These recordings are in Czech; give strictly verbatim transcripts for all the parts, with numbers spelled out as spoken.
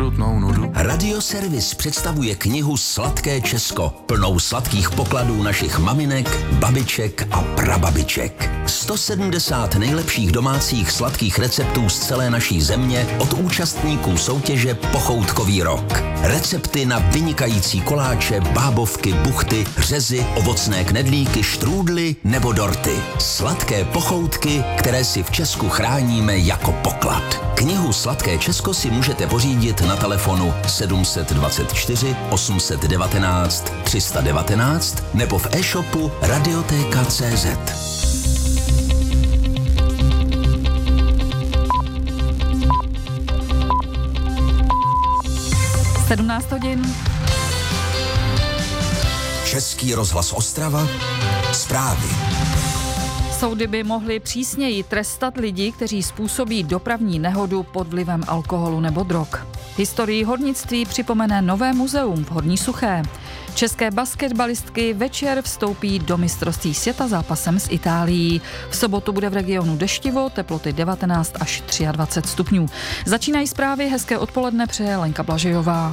ukrutnou nudu. Radioservis představuje knihu Sladké Česko, plnou sladkých pokladů našich maminek, babiček a prababiček. sto sedmdesát nejlepších domácích sladkých receptů z celé naší země od účastníků soutěže Pochoutkový rok. Recepty na vynikající koláče, bábovky, buchty, řezy, ovocné knedlíky, štrůdly nebo dorty. Sladké pochoutky, které si v Česku chráníme jako poklad. Knihu Sladké Česko si můžete pořídit na telefonu sedm set dvacet čtyři osm set devatenáct tři sta devatenáct nebo v e-shopu radioteka tečka cé zet. sedmnáct hodin. Český rozhlas Ostrava. Zprávy. Soudy by mohly přísněji trestat lidi, kteří způsobí dopravní nehodu pod vlivem alkoholu nebo drog. Historii hornictví připomene nové muzeum v Horní Suché. České basketbalistky večer vstoupí do mistrovství světa zápasem s Itálií. V sobotu bude v regionu deštivo, teploty devatenáct až dvacet tři stupňů. Začínají zprávy, hezké odpoledne přeje Lenka Blažejová.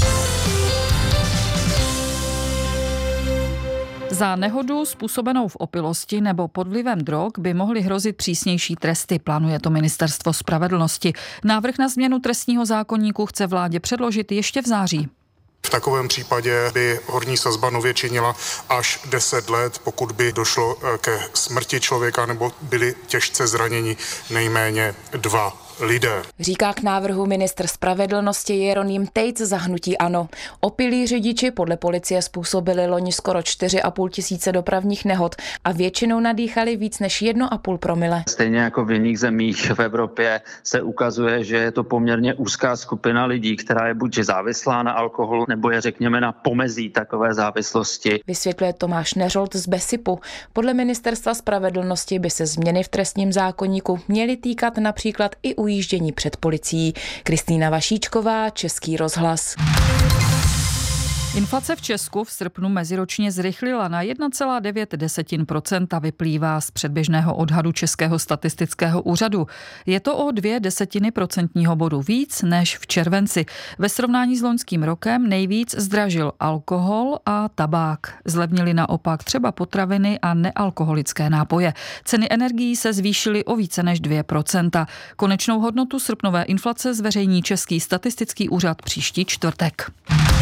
Za nehodu způsobenou v opilosti nebo pod vlivem drog by mohly hrozit přísnější tresty, plánuje to Ministerstvo spravedlnosti. Návrh na změnu trestního zákoníku chce vládě předložit ještě v září. V takovém případě by horní sazba nově činila až deset let, pokud by došlo ke smrti člověka nebo byli těžce zraněni nejméně dva lidé. Říká k návrhu ministr spravedlnosti Jeroným Tejc za hnutí ANO. Opilí řidiči podle policie způsobili loni skoro čtyři a půl tisíce dopravních nehod a většinou nadýchali víc než jedno a půl promile. Stejně jako v jiných zemích v Evropě se ukazuje, že je to poměrně úzká skupina lidí, která je buď závislá na alkoholu, nebo je řekněme na pomezí takové závislosti. Vysvětluje Tomáš Neřolt z Besipu. Podle ministerstva spravedlnosti by se změny v trestním zákoníku měly týkat například i ujíždění před policií. Kristýna Vašíčková, Český rozhlas. Inflace v Česku v srpnu meziročně zrychlila na jedna celá devět procenta, vyplývá z předběžného odhadu Českého statistického úřadu. Je to o dvě desetiny procentního bodu víc než v červenci. Ve srovnání s loňským rokem nejvíc zdražil alkohol a tabák. Zlevnily naopak třeba potraviny a nealkoholické nápoje. Ceny energií se zvýšily o více než dvě procenta. Konečnou hodnotu srpnové inflace zveřejní Český statistický úřad příští čtvrtek.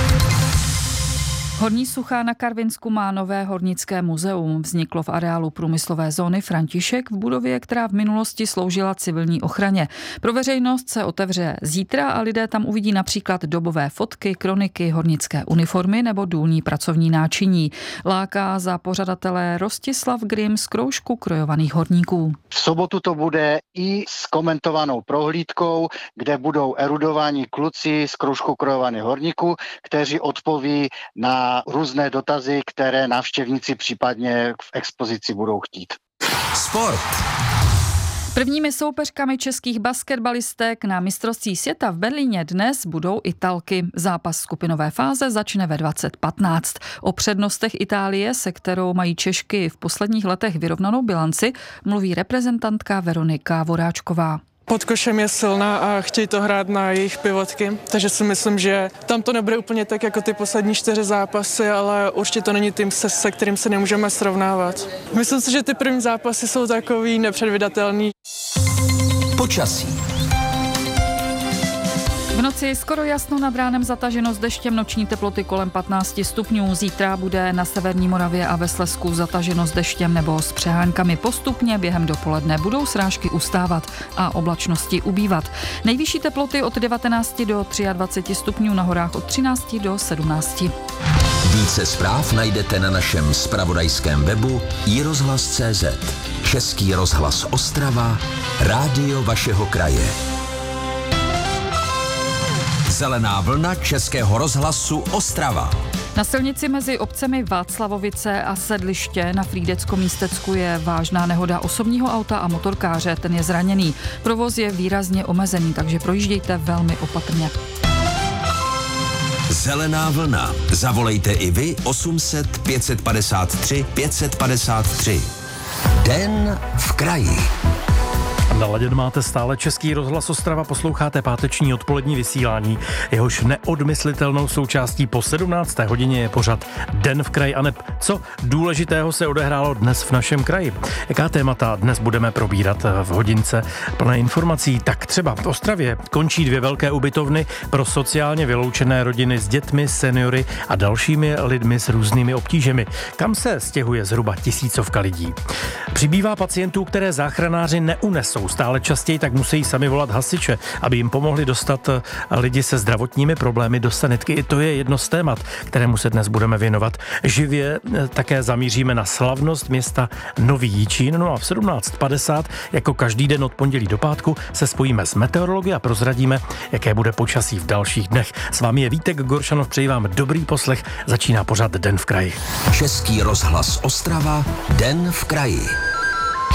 Horní Suchá na Karvinsku má nové hornické muzeum. Vzniklo v areálu průmyslové zóny František v budově, která v minulosti sloužila civilní ochraně. Pro veřejnost se otevře zítra a lidé tam uvidí například dobové fotky, kroniky, hornické uniformy nebo důlní pracovní náčiní. Láká za pořadatele Rostislav Grim z kroužku krojovaných horníků. V sobotu to bude i s komentovanou prohlídkou, kde budou erudovaní kluci z kroužku krojovaných horníků, kteří odpoví na různé dotazy, které návštěvníci případně v expozici budou chtít. Sport. Prvními soupeřkami českých basketbalistek na mistrovství světa v Berlíně dnes budou Italky. Zápas skupinové fáze začne ve dvacet patnáct. O přednostech Itálie, se kterou mají Češky v posledních letech vyrovnanou bilanci, mluví reprezentantka Veronika Voráčková. Pod košem je silná a chtějí to hrát na jejich pivotky, takže si myslím, že tam to nebude úplně tak jako ty poslední čtyři zápasy, ale určitě to není tým, se, se kterým se nemůžeme srovnávat. Myslím si, že ty první zápasy jsou takový nepředvídatelný. Počasí. V noci skoro jasno, nad ránem zataženo s deštěm, noční teploty kolem patnáct stupňů. Zítra bude na severní Moravě a ve Slezsku zataženo s deštěm nebo s přehánkami. Postupně během dopoledne budou srážky ustávat a oblačnosti ubývat. Nejvyšší teploty od devatenáct do dvacet tři stupňů, na horách od třináct do sedmnáct. Více zpráv najdete na našem zpravodajském webu i rozhlas tečka cé zet. Český rozhlas Ostrava, rádio vašeho kraje. Zelená vlna Českého rozhlasu Ostrava. Na silnici mezi obcemi Václavovice a Sedliště na Frýdecko-Místecku je vážná nehoda osobního auta a motorkáře, ten je zraněný. Provoz je výrazně omezený, takže projíždějte velmi opatrně. Zelená vlna. Zavolejte i vy osm set pět set padesát tři pět set padesát tři. Den v kraji. Naladěn máte stále Český rozhlas Ostrava, posloucháte páteční odpolední vysílání. Jehož neodmyslitelnou součástí po sedmnácté hodině je pořad Den v kraji. A neb co důležitého se odehrálo dnes v našem kraji? Jaká témata dnes budeme probírat v hodince plné informací? Tak třeba v Ostravě končí dvě velké ubytovny pro sociálně vyloučené rodiny s dětmi, seniory a dalšími lidmi s různými obtížemi, kam se stěhuje zhruba tisícovka lidí. Přibývá pacientů, které záchranáři neunesou. Stále častěji tak musí sami volat hasiče, aby jim pomohli dostat lidi se zdravotními problémy do sanitky. I to je jedno z témat, kterému se dnes budeme věnovat. Živě také zamíříme na slavnost města Nový Jičín. No a v sedmnáct padesát, jako každý den od pondělí do pátku, se spojíme s meteorology a prozradíme, jaké bude počasí v dalších dnech. S vámi je Vítek Goršanov, přeji vám dobrý poslech. Začíná pořad Den v kraji. Český rozhlas Ostrava, Den v kraji.